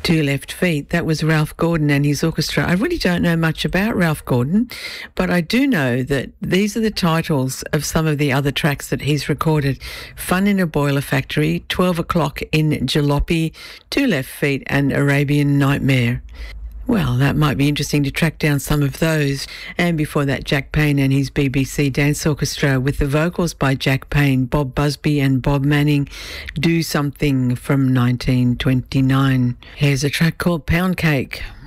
Two Left Feet. That was Ralph Gordon and his orchestra. I really don't know much about Ralph Gordon, but I do know that these are the titles of some of the other tracks that he's recorded. Fun in a Boiler Factory, 12 O'Clock in Jalopy, Two Left Feet and Arabian Nightmare. Well, that might be interesting to track down some of those. And before that, Jack Payne and his BBC Dance Orchestra with the vocals by Jack Payne, Bob Busby and Bob Manning, Do Something from 1929. Here's a track called Pound Cake.